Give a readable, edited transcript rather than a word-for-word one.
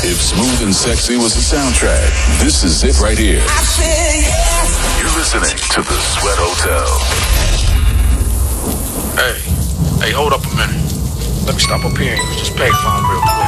If Smooth and Sexy was a soundtrack, this is it right here. I said yes. You're listening to The Sweat Hotel. Hey, hold up a minute. Let me stop up here and use this payphone real quick.